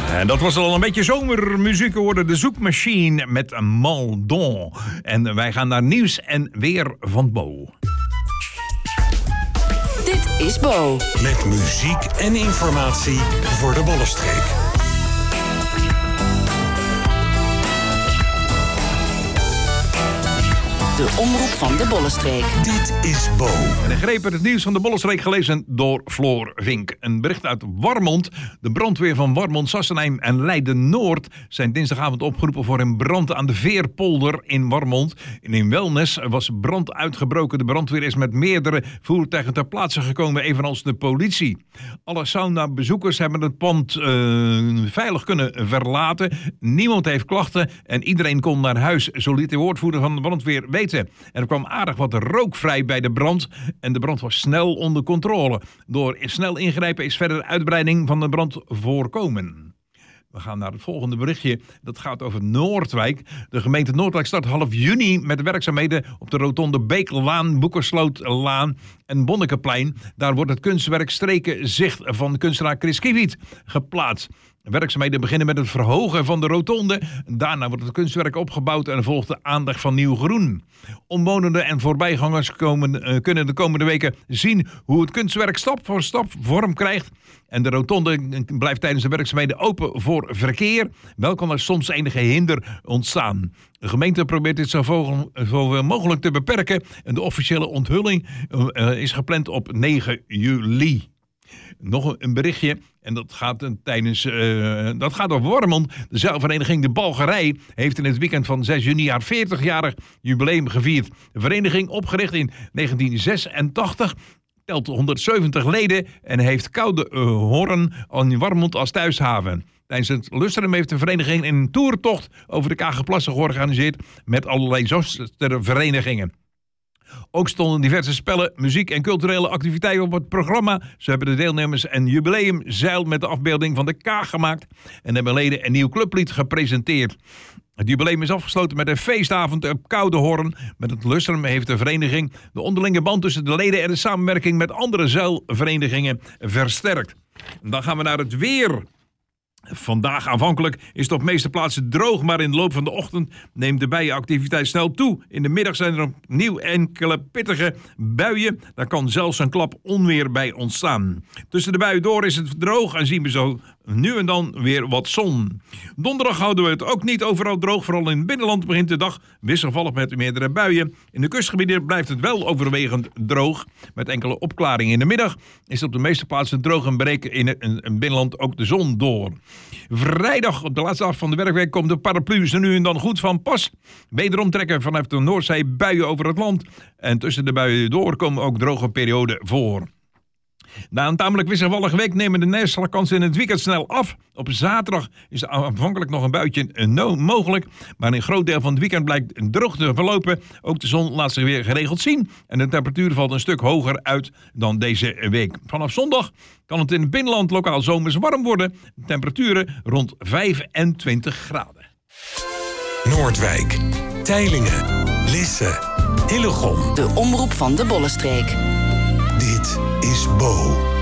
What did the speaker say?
En dat was al een beetje zomermuziek geworden. De Zoekmachine met Maldon. En wij gaan naar nieuws en weer van Bo. Dit is Bo. Met muziek en informatie voor de Bollenstreek. De omroep van de Bollenstreek. Dit is Bo. En ik greep het nieuws van de Bollenstreek gelezen door Floor Vink. Een bericht uit Warmond. De brandweer van Warmond, Sassenheim en Leiden-Noord zijn dinsdagavond opgeroepen voor een brand aan de Veerpolder in Warmond. In Wellness was brand uitgebroken. De brandweer is met meerdere voertuigen ter plaatse gekomen, evenals de politie. Alle sauna-bezoekers hebben het pand veilig kunnen verlaten. Niemand heeft klachten en iedereen kon naar huis, zo liet de woordvoerder van de brandweer weten. En er kwam aardig wat rook vrij bij de brand en de brand was snel onder controle. Door snel ingrijpen is verder uitbreiding van de brand voorkomen. We gaan naar het volgende berichtje. Dat gaat over Noordwijk. De gemeente Noordwijk start half juni met werkzaamheden op de rotonde Beeklaan, Boekerslootlaan en Bonnekeplein. Daar wordt het kunstwerk Streken Zicht van kunstenaar Chris Kiewiet geplaatst. Werkzaamheden beginnen met het verhogen van de rotonde. Daarna wordt het kunstwerk opgebouwd en volgt de aanleg van nieuw groen. Omwonenden en voorbijgangers kunnen de komende weken zien hoe het kunstwerk stap voor stap vorm krijgt. En de rotonde blijft tijdens de werkzaamheden open voor verkeer. Wel kan er soms enige hinder ontstaan. De gemeente probeert dit zoveel mogelijk te beperken. En de officiële onthulling is gepland op 9 juli. Nog een berichtje, en dat gaat over Warmond. De zeilvereniging De Balgerij heeft in het weekend van 6 juni haar 40-jarig jubileum gevierd. De vereniging, opgericht in 1986, telt 170 leden en heeft Koude Horn in Warmond als thuishaven. Tijdens het lustrum heeft de vereniging een toertocht over de Kagerplassen georganiseerd met allerlei zusterverenigingen. Ook stonden diverse spellen, muziek en culturele activiteiten op het programma. Ze hebben de deelnemers een jubileumzeil met de afbeelding van de Kaag gemaakt en hebben leden een nieuw clublied gepresenteerd. Het jubileum is afgesloten met een feestavond op Koude Horn. Met het lustrum heeft de vereniging de onderlinge band tussen de leden en de samenwerking met andere zeilverenigingen versterkt. Dan gaan we naar het weer. Vandaag aanvankelijk is het op de meeste plaatsen droog, maar in de loop van de ochtend neemt de bijenactiviteit snel toe. In de middag zijn er opnieuw enkele pittige buien. Daar kan zelfs een klap onweer bij ontstaan. Tussen de buien door is het droog en zien we zo nu en dan weer wat zon. Donderdag houden we het ook niet overal droog. Vooral in het binnenland begint de dag wisselvallig met meerdere buien. In de kustgebieden blijft het wel overwegend droog, met enkele opklaringen. In de middag is het op de meeste plaatsen droog en breekt in het binnenland ook de zon door. Vrijdag, op de laatste dag van de werkweek, komt de paraplu er nu en dan goed van pas. Wederom trekken vanuit de Noordzee buien over het land. En tussen de buien door komen ook droge perioden voor. Na een tamelijk wisselvallige week nemen de neerslagkansen in het weekend snel af. Op zaterdag is er aanvankelijk nog een buitje mogelijk. Maar in een groot deel van het weekend blijkt droog te verlopen. Ook de zon laat zich weer geregeld zien. En de temperatuur valt een stuk hoger uit dan deze week. Vanaf zondag kan het in het binnenland lokaal zomers warm worden. Temperaturen rond 25 graden. Noordwijk, Teylingen, Lisse, Hillegom. De omroep van de Bollenstreek. Dit is Bo.